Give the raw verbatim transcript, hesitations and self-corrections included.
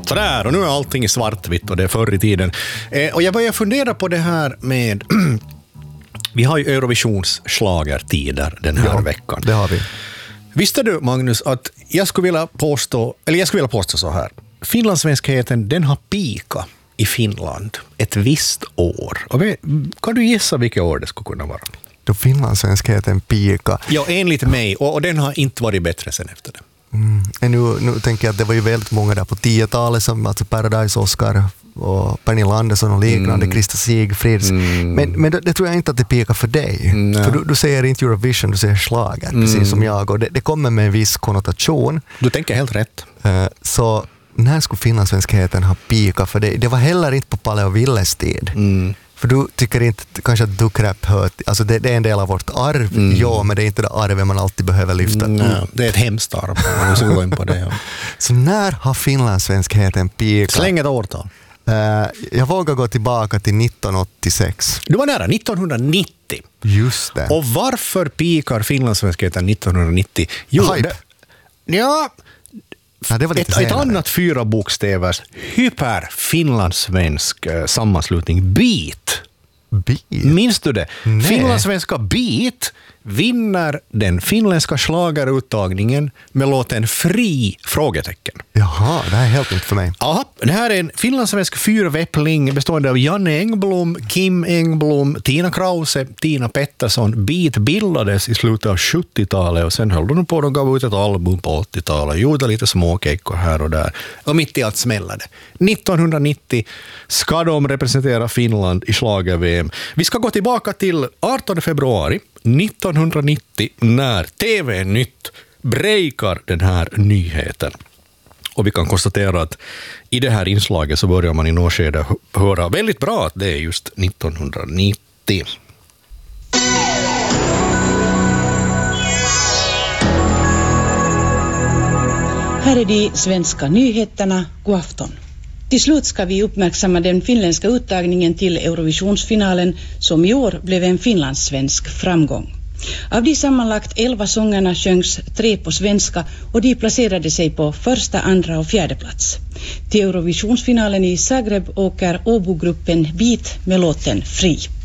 Sådär, och nu är allting i svartvitt och det är förr i tiden. Eh, och jag börjar fundera på det här med... vi har ju Eurovisionsschlagertider den här ja, veckan. Det har vi. Visste du, Magnus, att jag skulle vilja påstå, eller jag skulle vilja påstå så här. Finlandssvenskheten, den har pika i Finland ett visst år. Och kan du gissa vilka år det skulle kunna vara? Då finlandssvenskheten pika. Ja, enligt mig. Och, och den har inte varit bättre sen efter det. Mm. Nu, nu tänker jag att det var ju väldigt många där på tiotalet som alltså Paradise Oscar och Pernilla Andersson och liknande, mm. Krista Sigfrids. Mm. Men, men det, det tror jag inte att det pekar för dig. Mm. För du, du säger inte Eurovision, du säger schlager, mm. precis som jag. Och det, det kommer med en viss konnotation. Du tänker helt rätt. Uh, så när skulle finlandssvenskheten ha pika för det? Det var heller inte på Palle och Villes tid. Mm. För du tycker inte kanske att dukrap hör, alltså det, det är en del av vårt arv, mm. ja, men det är inte det arvet man alltid behöver lyfta. Mm. Mm. Det är ett hemskt arv. Man ska gå in på det, ja. Så när har finlandssvenskheten pika? Släng ett årtal. Uh, jag vågar gå tillbaka till nittonhundraåttiosex. Du var nära, nittonhundranittio. Just det. Och varför pikar finlandssvenskheten nittonhundranittio? Jo, Hype. Det, ja... Ja, det var lite ett, ett annat fyra bokstävers hyper-finlandssvensk eh, sammanslutning, Beat. Beat? Minns du det? Nej. Finlandssvenska Beat vinner den finländska schlageruttagningen med låten Fri? Frågetecken. Jaha, det här är helt nytt för mig. Aha, det här är en finlandssvensk fyrväppling bestående av Janne Engblom, Kim Engblom, Tina Krause, Tina Pettersson. Beat bildades i slutet av sjuttiotalet och sen höll de på att gav ut ett album på åttiotalet. Gjorde lite småkekor här och där. Och mitt i allt smällade. nittonhundranittio ska de representera Finland i schlager-V M. Vi ska gå tillbaka till artonde februari nittonhundranittio när T V-nytt breakar den här nyheten. Och vi kan konstatera att i det här inslaget så börjar man i något skede höra väldigt bra att det är just nittonhundranittio. Här är de svenska nyheterna. God afton. Till slut ska vi uppmärksamma den finländska uttagningen till Eurovisionsfinalen som i år blev en finlandssvensk framgång. Av de sammanlagt elva sångerna sjöngs tre på svenska och de placerade sig på första, andra och fjärde plats. Till Eurovisionsfinalen i Zagreb åker Åbo-gruppen Beat med låten Fri.